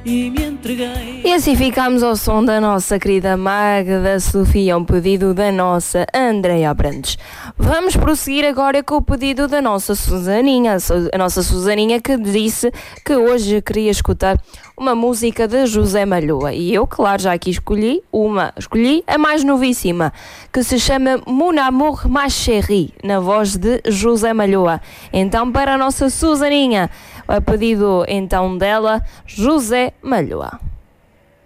e me entreguei. E assim ficamos ao som da nossa querida Magda Sofia, um pedido da nossa Andreia Brandes. Vamos prosseguir agora com o pedido da nossa Susaninha, a nossa Susaninha que disse que hoje queria escutar uma música de José Malhoa. E eu, claro, já aqui escolhi a mais novíssima, que se chama Mon Amour Ma Chérie, na voz de José Malhoa. Então, para a nossa Susaninha, a pedido então dela, José Malhoa.